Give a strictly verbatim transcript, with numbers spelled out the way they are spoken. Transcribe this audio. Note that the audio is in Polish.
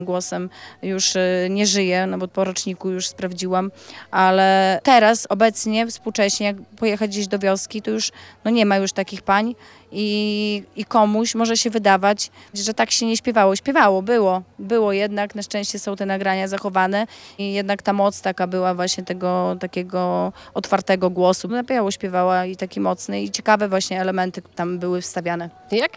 Głosem już nie żyje, no bo po roczniku już sprawdziłam, ale teraz, obecnie, współcześnie, jak pojechać gdzieś do wioski, to już no nie ma już takich pań i, i komuś może się wydawać, że tak się nie śpiewało. Śpiewało, było, było jednak, na szczęście są te nagrania zachowane i jednak ta moc taka była właśnie tego takiego otwartego głosu. Napiało śpiewała i taki mocny i ciekawe właśnie elementy tam były wstawiane. Jak